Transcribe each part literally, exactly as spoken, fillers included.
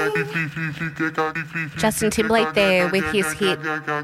Justin Timberlake there with his hit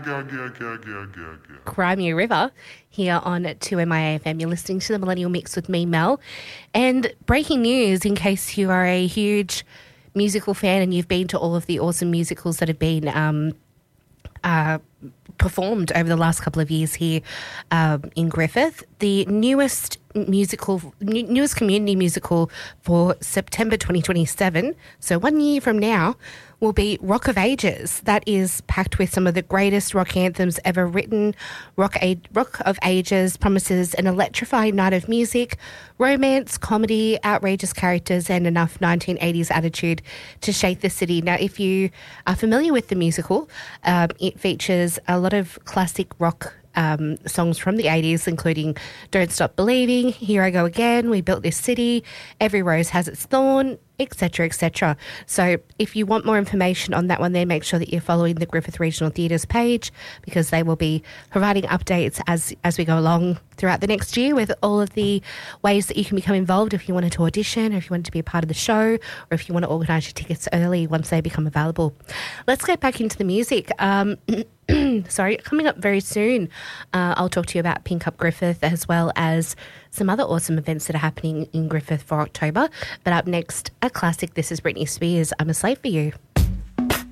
Cry Me a River here on two M I A F M. You're listening to the Millennial Mix with me, Mel. And breaking news, in case you are a huge musical fan and you've been to all of the awesome musicals that have been um, uh, performed over the last couple of years here um, in Griffith, the newest musical, new, newest community musical for September twenty twenty-seven, so one year from now, will be Rock of Ages. That is packed with some of the greatest rock anthems ever written. Rock, A- Rock of Ages promises an electrifying night of music, romance, comedy, outrageous characters, and enough nineteen eighties attitude to shake the city. Now, if you are familiar with the musical, um, it features a lot of classic rock Um, songs from the eighties, including Don't Stop Believing, Here I Go Again, We Built This City, Every Rose Has Its Thorn, et cetera, et cetera. So if you want more information on that one, then make sure that you're following the Griffith Regional Theatres page, because they will be providing updates as, as we go along throughout the next year with all of the ways that you can become involved if you wanted to audition, or if you wanted to be a part of the show, or if you want to organise your tickets early once they become available. Let's get back into the music. Um, sorry, coming up very soon, uh, I'll talk to you about Pink Up Griffith, as well as some other awesome events that are happening in Griffith for October. But up next, a classic. This is Britney Spears, I'm a Slave for You.